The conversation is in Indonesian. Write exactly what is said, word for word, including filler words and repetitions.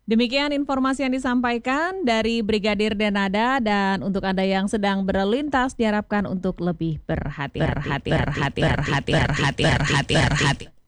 Demikian informasi yang disampaikan dari Brigadir Denada, dan untuk Anda yang sedang berlalu lintas diharapkan untuk lebih berhati-hati. Berhati-hati, berhati-hati, berhati-hati, berhati-hati.